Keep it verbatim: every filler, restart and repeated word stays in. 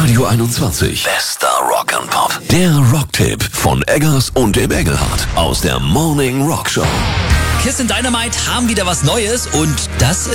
Radio einundzwanzig. Bester Rock'n'Pop. Der Rocktipp von Eggers und dem Engelhardt aus der Morning Rock Show. Kiss and Dynamite haben wieder was Neues und das